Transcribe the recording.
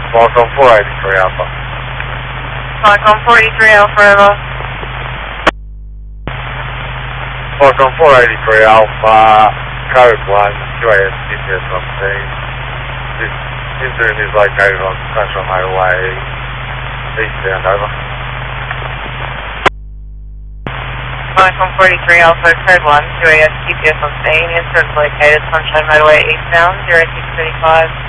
Falcon 483 Alpha. Falcon 483 Alpha Evo. Falcon 483 Alpha, code 1, QAS GPS on scene. This incident is located on Central Motorway, eastbound, over. Falcon 483 Alpha, code 1, QAS GPS on scene. Incident located Sunshine Motorway eastbound, 0635.